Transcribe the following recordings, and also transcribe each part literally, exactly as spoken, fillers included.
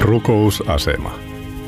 Rukousasema.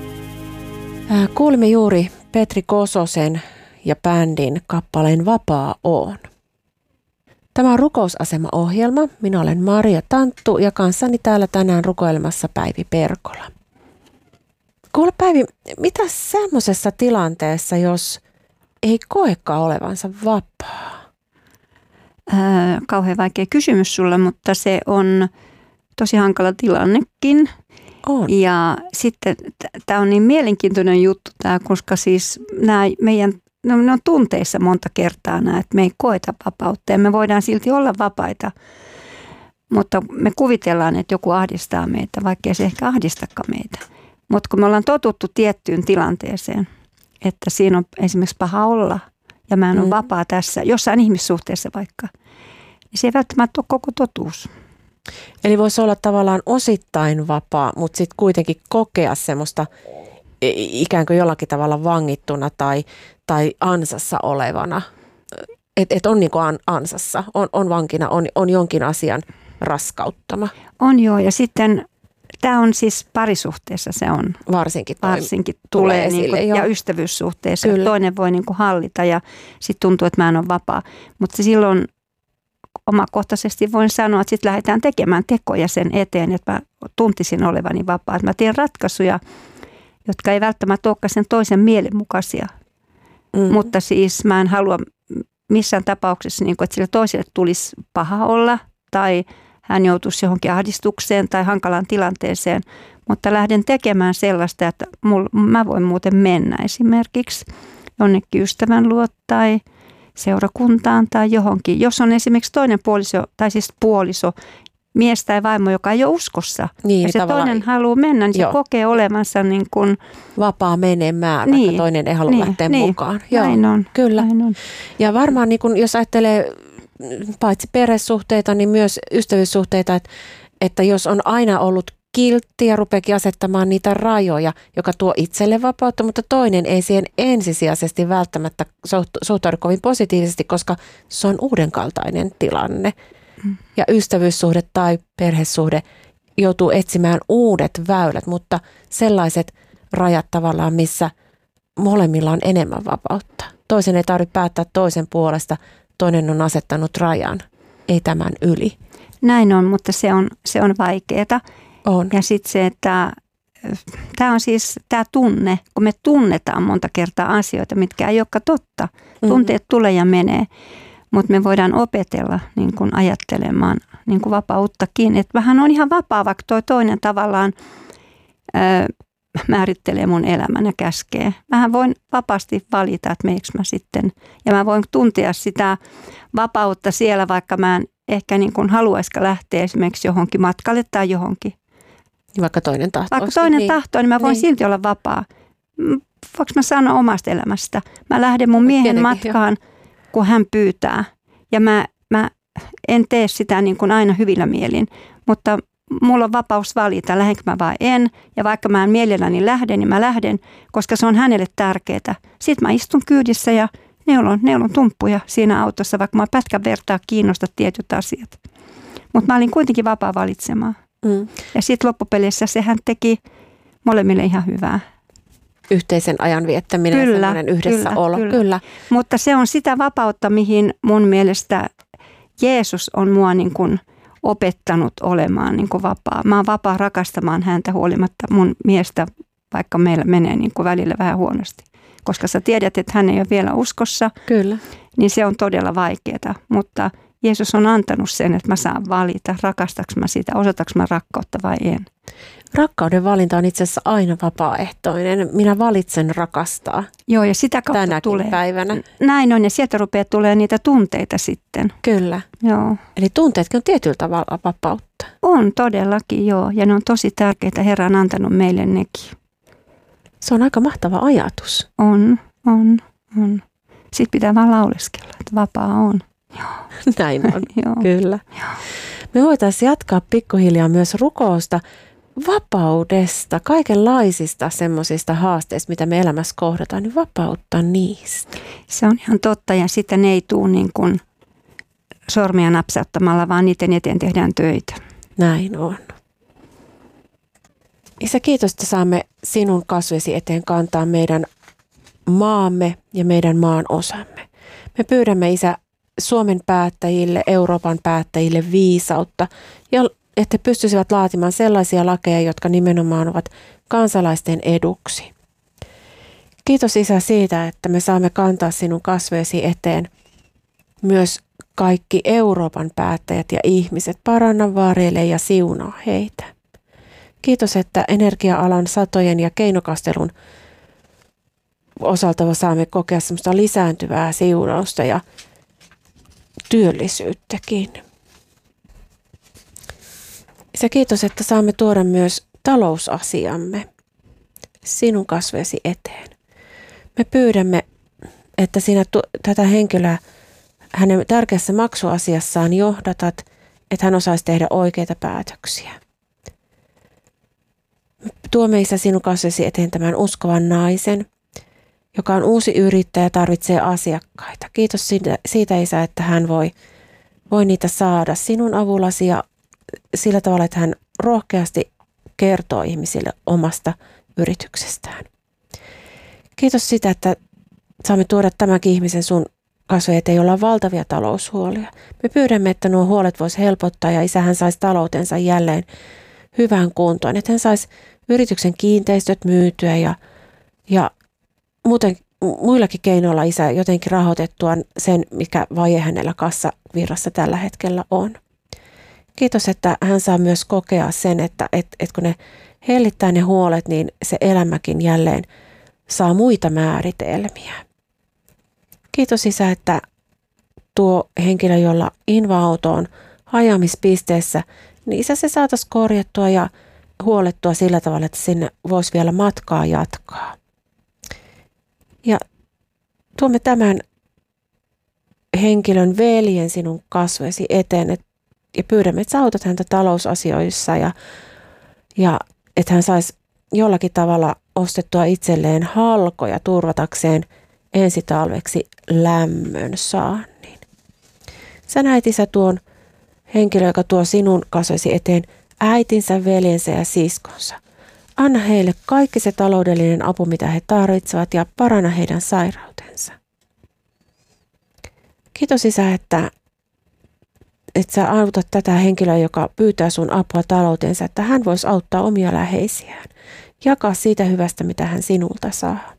Kuulimme juuri Petri Kososen ja bändin kappaleen Vapaa oon. Tämä on Rukousasema-ohjelma. Minä olen Maria Tanttu ja kanssani täällä tänään rukoilemassa Päivi Perkola. Kuule Päivi, mitä semmoisessa tilanteessa, jos ei koekaan olevansa vapaa? Ää, kauhean vaikea kysymys sulle, mutta se on tosi hankala tilannekin. On. Ja sitten tämä on niin mielenkiintoinen juttu tämä, koska siis nämä meidän, no, ne on tunteissa monta kertaa nämä, että me ei koeta vapautta ja me voidaan silti olla vapaita. Mutta me kuvitellaan, että joku ahdistaa meitä, vaikkei se ehkä ahdistakaan meitä. Mutta kun me ollaan totuttu tiettyyn tilanteeseen, että siinä on esimerkiksi paha olla ja mä en ole mm. vapaa tässä, jossain ihmissuhteessa vaikka, niin se ei välttämättä ole koko totuus. Eli voisi olla tavallaan osittain vapaa, mutta sitten kuitenkin kokea semmoista ikään kuin jollakin tavalla vangittuna tai, tai ansassa olevana. Että et on niin kuin an, ansassa, on, on vankina, on, on jonkin asian raskauttama. On joo, ja sitten tämä on siis parisuhteessa se on. Varsinkin, toi Varsinkin tulee, tulee esille, niin kuin, ja ystävyyssuhteessa. Kyllä. Toinen voi niin kuin hallita ja sitten tuntuu, että mä en ole vapaa. Mutta silloin omakohtaisesti voin sanoa, että sitten lähdetään tekemään tekoja sen eteen, että mä tuntisin olevani vapaa. Että mä teen ratkaisuja, jotka ei välttämättä olekaan sen toisen mielen mukaisia. Mm. Mutta siis mä en halua missään tapauksessa, niin kuin, että sille toiselle tulisi paha olla tai hän joutuisi johonkin ahdistukseen tai hankalaan tilanteeseen. Mutta lähden tekemään sellaista, että mul, mä voin muuten mennä esimerkiksi jonnekin ystävän luo tai seurakuntaan tai johonkin. Jos on esimerkiksi toinen puoliso, tai siis puoliso, mies tai vaimo, joka ei ole uskossa, niin, ja se toinen haluaa mennä, niin joo. Se kokee olevansa niin kuin vapaa menemään, niin, vaikka toinen ei halua niin, lähteä niin, mukaan. Joo, näin on, kyllä. Näin on. Ja varmaan niin kun, jos ajattelee paitsi perhesuhteita, niin myös ystävyyssuhteita, että, että jos on aina ollut kiltti ja rupeakin asettamaan niitä rajoja, joka tuo itselle vapautta, mutta toinen ei siihen ensisijaisesti välttämättä suhtaudu kovin positiivisesti, koska se on uudenkaltainen tilanne. Mm. Ja ystävyyssuhde tai perhesuhde joutuu etsimään uudet väylät, mutta sellaiset rajat tavallaan, missä molemmilla on enemmän vapautta. Toisen ei tarvitse päättää toisen puolesta, toinen on asettanut rajan, ei tämän yli. Näin on, mutta se on, se on vaikeaa. On. Ja sitten se, että tämä on siis tämä tunne, kun me tunnetaan monta kertaa asioita, mitkä ei olekaan totta. Tunteet mm-hmm. tulee ja menee, mutta me voidaan opetella niin kuin ajattelemaan niin kuin vapauttakin. Että vähän on ihan vapaa, vaikka toi toinen tavallaan ö, määrittelee mun elämän ja käskee. Mähän voin vapaasti valita, että meikö mä sitten. Ja mä voin tuntea sitä vapautta siellä, vaikka mä en ehkä niin kuin haluaisikaan lähteä esimerkiksi johonkin matkalle tai johonkin. Vaikka toinen tahtoo. Vaikka toinen niin. tahtoo, niin mä voin niin. silti olla vapaa. Voinko mä sanoa omasta elämästä? Mä lähden mun miehen Tietenkin, matkaan, jo. kun hän pyytää. Ja mä, mä en tee sitä niin kuin aina hyvillä mielin, mutta mulla on vapaus valita, lähdenkö mä vai en. Ja vaikka mä en mielelläni lähden, niin mä lähden, koska se on hänelle tärkeää. Sitten mä istun kyydissä ja neulon, neulon tumppuja siinä autossa, vaikka mä pätkän vertaa kiinnosta tietyt asiat. Mutta mä olin kuitenkin vapaa valitsemaan. Mm. Ja sitten loppupeleissä sehän teki molemmille ihan hyvää. Yhteisen ajan viettäminen kyllä, ja semmoinen yhdessä kyllä, olo. Kyllä. Kyllä. Mutta se on sitä vapautta, mihin mun mielestä Jeesus on mua niin kuin opettanut olemaan niin kuin vapaa. Mä oon vapaa rakastamaan häntä huolimatta mun miestä, vaikka meillä menee niin kuin välillä vähän huonosti. Koska sä tiedät, että hän ei ole vielä uskossa, kyllä. Niin se on todella vaikeaa. Mutta Jeesus on antanut sen, että mä saan valita, rakastaks mä sitä, osataks mä rakkautta vai en. Rakkauden valinta on itse asiassa aina vapaaehtoinen. Minä valitsen rakastaa. Joo, ja sitä kautta tänäkin tulee. päivänä. Näin on, ja sieltä rupeaa tulee niitä tunteita sitten. Kyllä. Joo. Eli tunteetkin on tietyllä tavalla vapautta. On todellakin, joo. Ja ne on tosi tärkeitä. Herra on antanut meille nekin. Se on aika mahtava ajatus. On, on, on. Sitten pitää vaan lauleskella, että vapaa on. Joo. Näin on, Joo. kyllä. Joo. Me voitaisiin jatkaa pikkuhiljaa myös rukousta, vapaudesta, kaikenlaisista semmoisista haasteista, mitä me elämässä kohdataan, niin vapauttaa niistä. Se on ihan totta, ja sitä ne ei tule niin kuin sormia napsauttamalla, vaan niiden eteen tehdään töitä. Näin on. Isä, kiitos, että saamme sinun kasvesi eteen kantaa meidän maamme ja meidän maan osamme. Me pyydämme, Isä, Suomen päättäjille, Euroopan päättäjille viisautta ja että he pystyisivät laatimaan sellaisia lakeja, jotka nimenomaan ovat kansalaisten eduksi. Kiitos, Isä, siitä, että me saamme kantaa sinun kasveesi eteen myös kaikki Euroopan päättäjät ja ihmiset. Paranna, varjele ja siunaa heitä. Kiitos, että energia-alan satojen ja keinokastelun osalta saamme kokea semmoista lisääntyvää siunausta ja työllisyyttäkin. Isä, kiitos, että saamme tuoda myös talousasiamme sinun kasveesi eteen. Me pyydämme, että sinä tu- tätä henkilöä hänen tärkeässä maksuasiassaan johdatat, että hän osaisi tehdä oikeita päätöksiä. Tuomme, Isä, sinun kasveesi eteen tämän uskovan naisen, joka on uusi yrittäjä ja tarvitsee asiakkaita. Kiitos siitä, siitä, Isä, että hän voi, voi niitä saada sinun avullasi ja sillä tavalla, että hän rohkeasti kertoo ihmisille omasta yrityksestään. Kiitos sitä, että saamme tuoda tämänkin ihmisen sun kasvojen eteen, jolla on valtavia taloushuolia. Me pyydämme, että nuo huolet voisi helpottaa ja Isä, hän saisi taloutensa jälleen hyvään kuntoon. Että hän saisi yrityksen kiinteistöt myytyä ja, ja muuten muillakin keinoilla, Isä, jotenkin rahoitettua sen, mikä vaje hänellä kassavirrassa tällä hetkellä on. Kiitos, että hän saa myös kokea sen, että et, et kun ne hellittää ne huolet, niin se elämäkin jälleen saa muita määritelmiä. Kiitos, Isä, että tuo henkilö, jolla inva-auto on hajaamispisteessä, niin Isä, se saataisiin korjattua ja huolettua sillä tavalla, että sinne voisi vielä matkaa jatkaa. Ja tuomme tämän henkilön veljen sinun kasvoisi eteen et, ja pyydämme, että sä autat häntä talousasioissa ja, ja että hän saisi jollakin tavalla ostettua itselleen halkoja turvatakseen ensi talveksi lämmön saannin. Sä näet, Isä, tuon henkilö, joka tuo sinun kasvoisi eteen äitinsä, veljensä ja siskonsa. Anna heille kaikki se taloudellinen apu, mitä he tarvitsevat ja paranna heidän sairautensa. Kiitos, Isä, että, että sä autat tätä henkilöä, joka pyytää sun apua taloutensa, että hän voisi auttaa omia läheisiään. Jakaa siitä hyvästä, mitä hän sinulta saa.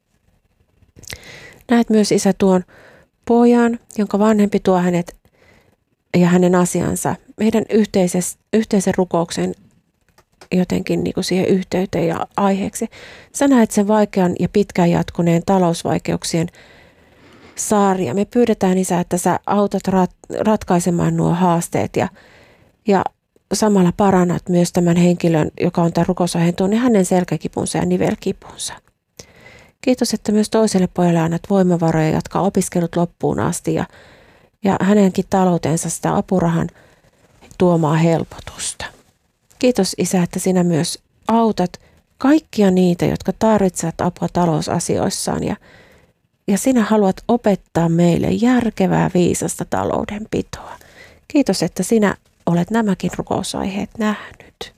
Näet myös, Isä, tuon pojan, jonka vanhempi tuo hänet ja hänen asiansa meidän yhteisen rukouksen jotenkin niin kuin siihen yhteyteen ja aiheeksi. Sä näet sen vaikean ja pitkään jatkuneen talousvaikeuksien saaria. Me pyydetään, Isä, että sä autat rat- ratkaisemaan nuo haasteet ja, ja samalla parannat myös tämän henkilön, joka on tämän rukousaiheen tuonne, hänen selkäkipunsa ja nivelkipunsa. Kiitos, että myös toiselle pojalle annat voimavaroja jatkaa opiskelut loppuun asti ja, ja hänenkin taloutensa sitä apurahan tuomaa helpotusta. Kiitos, Isä, että sinä myös autat kaikkia niitä, jotka tarvitsevat apua talousasioissaan ja, ja sinä haluat opettaa meille järkevää, viisasta taloudenpitoa. Kiitos, että sinä olet nämäkin rukousaiheet nähnyt.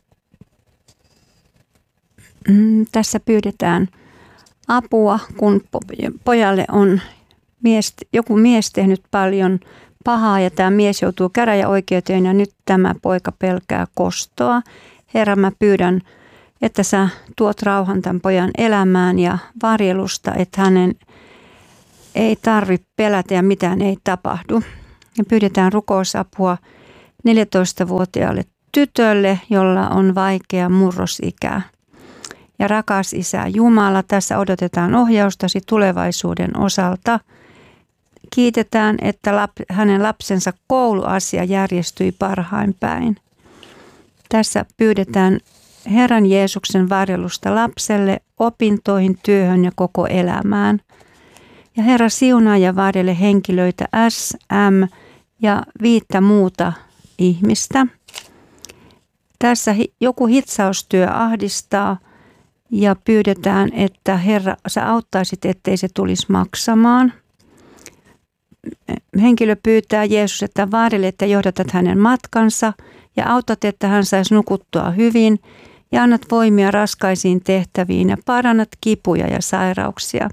Mm, tässä pyydetään apua, kun pojalle on mies, joku mies tehnyt paljon pahaa ja tämä mies joutuu käräjäoikeuteen ja nyt tämä poika pelkää kostoa. Herra, mä pyydän, että sä tuot rauhan tämän pojan elämään ja varjelusta, että hänen ei tarvitse pelätä ja mitään ei tapahdu. Ja pyydetään rukousapua neljätoistavuotiaalle tytölle, jolla on vaikea murrosikä. Ja rakas Isä Jumala, tässä odotetaan ohjaustasi tulevaisuuden osalta. Kiitetään, että lap- hänen lapsensa kouluasia järjestyi parhain päin. Tässä pyydetään Herran Jeesuksen varjelusta lapselle, opintoihin, työhön ja koko elämään. Ja Herra, siunaa ja varjele henkilöitä S, M ja viittä muuta ihmistä. Tässä joku hitsaustyö ahdistaa ja pyydetään, että Herra, sä auttaisit, ettei se tulisi maksamaan. Henkilö pyytää Jeesus, että varjele, että johdatat hänen matkansa ja autat, että hän saisi nukuttua hyvin ja annat voimia raskaisiin tehtäviin ja parannat kipuja ja sairauksia.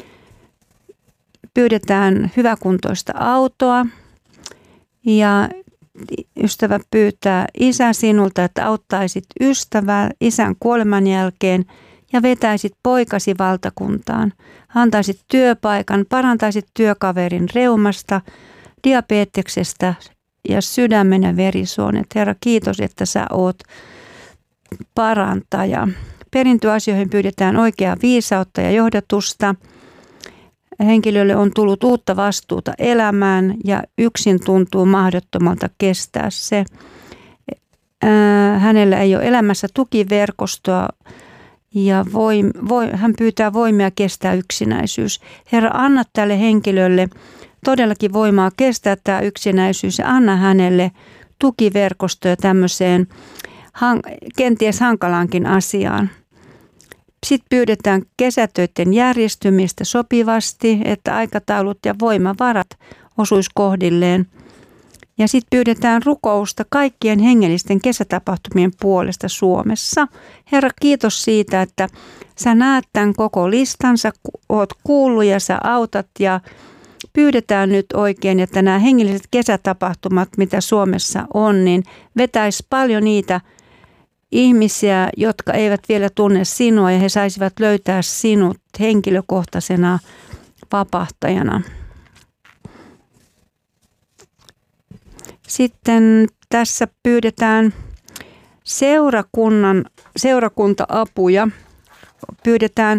Pyydetään hyväkuntoista autoa ja ystävä pyytää isä sinulta, että auttaisit ystävää isän kuoleman jälkeen ja vetäisit poikasi valtakuntaan. Antaisit työpaikan, parantaisit työkaverin reumasta, diabeteksestä ja sydämen ja verisuonet. Herra, kiitos, että sä oot parantaja. Perintöasioihin pyydetään oikeaa viisautta ja johdatusta. Henkilölle on tullut uutta vastuuta elämään ja yksin tuntuu mahdottomalta kestää se. Hänellä ei ole elämässä tukiverkostoa ja voi, voi, hän pyytää voimia kestää yksinäisyys. Herra, anna tälle henkilölle todellakin voimaa kestää tämä yksinäisyys ja anna hänelle tukiverkostoja tämmöiseen kenties hankalaankin asiaan. Sitten pyydetään kesätöiden järjestymistä sopivasti, että aikataulut ja voimavarat osuisi kohdilleen. Ja sitten pyydetään rukousta kaikkien hengellisten kesätapahtumien puolesta Suomessa. Herra, kiitos siitä, että sä näet tämän koko listan, sä oot kuullut ja sä autat ja pyydetään nyt oikein, että nämä hengelliset kesätapahtumat, mitä Suomessa on, niin vetäisi paljon niitä ihmisiä, jotka eivät vielä tunne sinua ja he saisivat löytää sinut henkilökohtaisena vapahtajana. Sitten tässä pyydetään seurakunnan, seurakunta-apuja. Pyydetään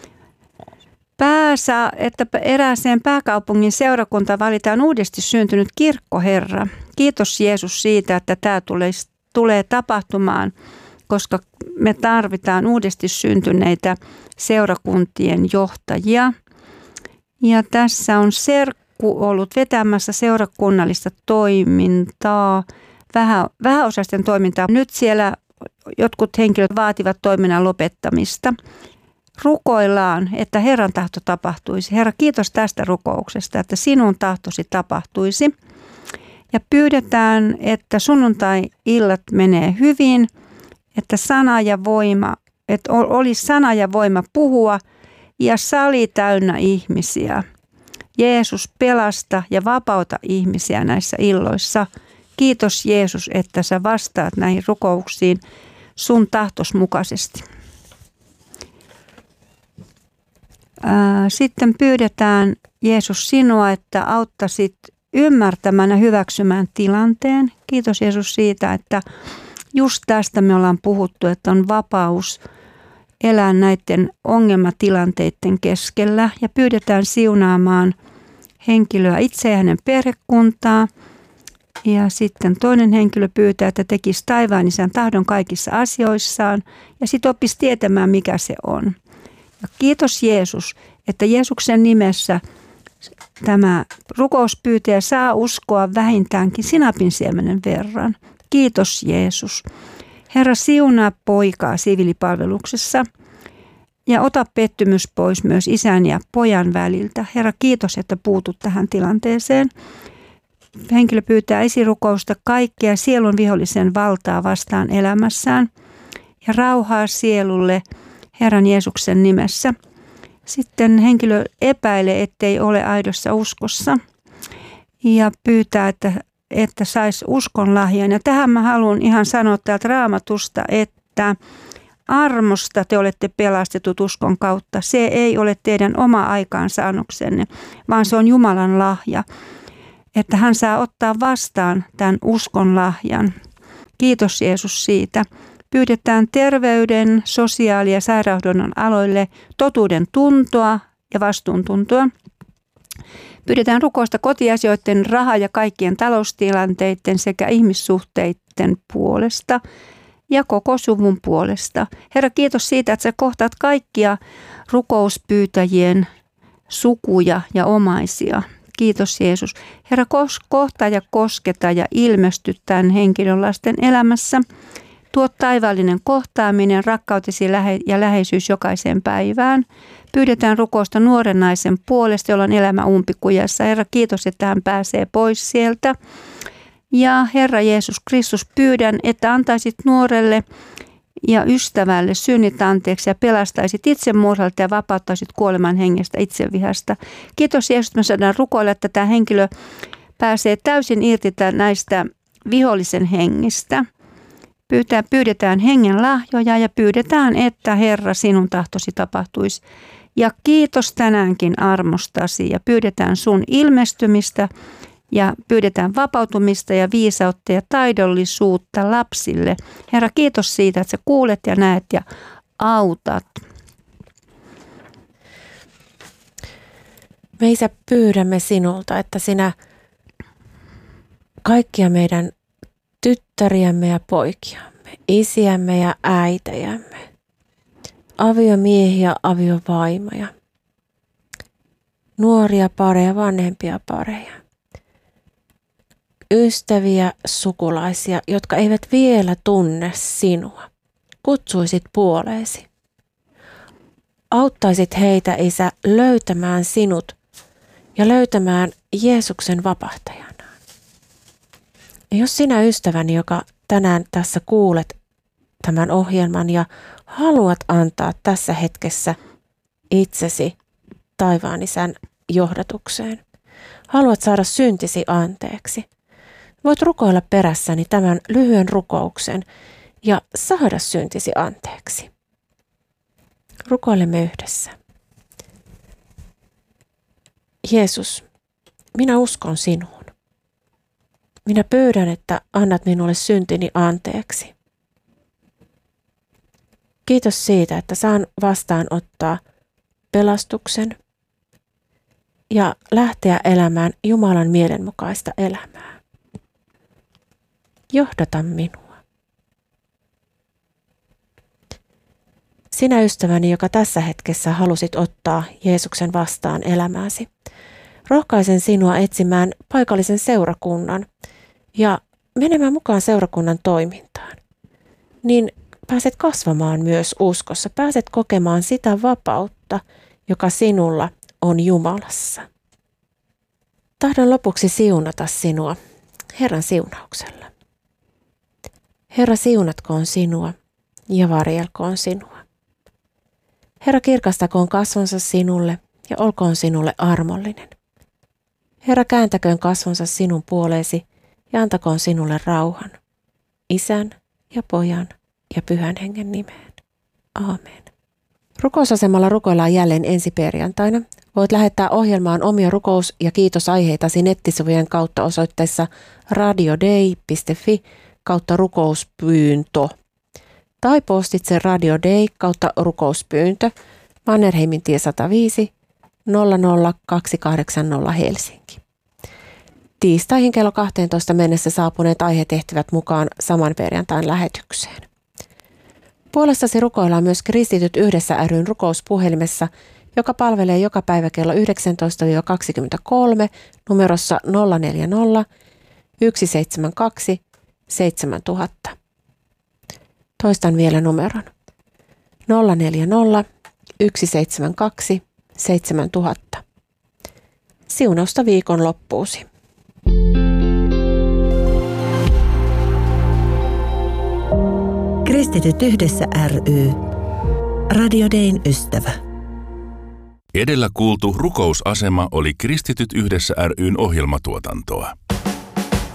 pääsä, että erääseen pääkaupungin seurakunta valitaan uudesti syntynyt kirkkoherra. Kiitos Jeesus siitä, että tämä tulee, tulee tapahtumaan, koska me tarvitaan uudesti syntyneitä seurakuntien johtajia. Ja tässä on serkku ollut vetämässä seurakunnallista toimintaa, vähä, vähäosaisten toimintaa. Nyt siellä jotkut henkilöt vaativat toiminnan lopettamista. Rukoillaan, että Herran tahto tapahtuisi. Herra, kiitos tästä rukouksesta, että sinun tahtosi tapahtuisi. Ja pyydetään, että sunnuntai-illat menee hyvin, että sana ja voima, että olisi sana ja voima puhua ja sali täynnä ihmisiä. Jeesus, pelasta ja vapauta ihmisiä näissä illoissa. Kiitos Jeesus, että sä vastaat näihin rukouksiin sun tahtos mukaisesti. Sitten pyydetään Jeesus sinua, että auttaisit ymmärtämään ja hyväksymään tilanteen. Kiitos Jeesus siitä, että just tästä me ollaan puhuttu, että on vapaus elää näiden ongelmatilanteiden keskellä ja pyydetään siunaamaan henkilöä itse ja hänen perhekuntaa. Ja sitten toinen henkilö pyytää, että tekisi taivaan isän tahdon kaikissa asioissaan ja sitten oppisi tietämään, mikä se on. Ja kiitos Jeesus, että Jeesuksen nimessä tämä rukouspyytäjä saa uskoa vähintäänkin sinapin siemenen verran. Kiitos Jeesus. Herra, siunaa poikaa siviilipalveluksessa ja ota pettymys pois myös isän ja pojan väliltä. Herra, kiitos, että puutut tähän tilanteeseen. Henkilö pyytää esirukousta kaikkea sielun vihollisen valtaa vastaan elämässään ja rauhaa sielulle Herran Jeesuksen nimessä. Sitten henkilö epäilee, ettei ole aidossa uskossa ja pyytää, että, että saisi uskon lahjan. Ja tähän mä haluan ihan sanoa täältä Raamatusta, että armosta te olette pelastetut uskon kautta. Se ei ole teidän oma aikaansaannoksenne, vaan se on Jumalan lahja. Että hän saa ottaa vastaan tämän uskon lahjan. Kiitos Jeesus siitä. Pyydetään terveyden, sosiaali- ja sairaanhoidon aloille totuuden tuntoa ja vastuuntuntoa. Pyydetään rukousta kotiasioiden, raha- ja kaikkien taloustilanteiden sekä ihmissuhteiden puolesta ja koko suvun puolesta. Herra, kiitos siitä, että sä kohtaat kaikkia rukouspyytäjien sukuja ja omaisia. Kiitos Jeesus. Herra, kohtaa ja kosketa ja ilmesty tämän henkilön lasten elämässä. Tuo taivaallinen kohtaaminen, rakkautesi ja läheisyys jokaiseen päivään. Pyydetään rukousta nuoren naisen puolesta, jolla on elämä umpikujassa. Herra, kiitos, että hän pääsee pois sieltä. Ja Herra Jeesus Kristus, pyydän, että antaisit nuorelle ja ystävälle synnit anteeksi ja pelastaisit itsemurhalta ja vapauttaisit kuoleman hengestä itsevihasta. Kiitos Jeesus, että me saadaan rukoilla, että tämä henkilö pääsee täysin irti näistä vihollisen hengistä. Pyydetään, pyydetään hengen lahjoja ja pyydetään, että Herra sinun tahtosi tapahtuisi. Ja kiitos tänäänkin armostasi ja pyydetään sun ilmestymistä ja pyydetään vapautumista ja viisautta ja taidollisuutta lapsille. Herra, kiitos siitä, että sä kuulet ja näet ja autat. Me Isä, pyydämme sinulta, että sinä kaikkia meidän tyttäriämme ja poikiamme, isiämme ja äitejämme, aviomiehiä, aviovaimoja, nuoria pareja, vanhempia pareja, ystäviä, sukulaisia, jotka eivät vielä tunne sinua, kutsuisit puoleesi. Auttaisit heitä, Isä, löytämään sinut ja löytämään Jeesuksen vapahtajanaan. Ja jos sinä, ystäväni, joka tänään tässä kuulet tämän ohjelman ja haluat antaa tässä hetkessä itsesi taivaan Isän johdatukseen, haluat saada syntisi anteeksi, voit rukoilla perässäni tämän lyhyen rukouksen ja saada syntisi anteeksi. Rukoilemme yhdessä. Jeesus, minä uskon sinuun. Minä pyydän, että annat minulle syntini anteeksi. Kiitos siitä, että saan vastaanottaa pelastuksen ja lähteä elämään Jumalan mielenmukaista elämää. Johdata minua. Sinä, ystäväni, joka tässä hetkessä halusit ottaa Jeesuksen vastaan elämääsi, rohkaisen sinua etsimään paikallisen seurakunnan ja menemään mukaan seurakunnan toimintaan. Niin pääset kasvamaan myös uskossa, pääset kokemaan sitä vapautta, joka sinulla on Jumalassa. Tahdon lopuksi siunata sinua Herran siunauksella. Herra, siunatkoon sinua ja varjelkoon sinua. Herra, kirkastakoon kasvonsa sinulle ja olkoon sinulle armollinen. Herra, kääntäköön kasvonsa sinun puoleesi ja antakoon sinulle rauhan, Isän ja Pojan ja Pyhän Hengen nimeen. Aamen. Rukousasemalla rukoillaan jälleen ensi perjantaina. Voit lähettää ohjelmaan omia rukous- ja kiitosaiheitasi nettisivujen kautta osoitteessa radiodei piste fi kautta rukouspyyntö. Tai postitse radiodei kautta rukouspyyntö Mannerheimin tie sata viisi nolla nolla kaksi kahdeksan nolla Helsinki. Tiistaihin kello kahteentoista mennessä saapuneet aiheet ehtivät mukaan saman perjantain lähetykseen. Puolestasi rukoillaan myös Kristityt yhdessä ry:n rukouspuhelimessa, joka palvelee joka päivä kello yhdeksäntoista kaksikymmentäkolme numerossa nolla neljä nolla yksi seitsemän kaksi seitsemän nolla nolla nolla. Toistan vielä numeron nolla neljä nolla yksi seitsemän kaksi seitsemän nolla nolla nolla. Siunausta viikon loppuusi. Kristityt yhdessä ry. Radio Dayn ystävä. Edellä kuultu rukousasema oli Kristityt yhdessä ry:n ohjelmatuotantoa.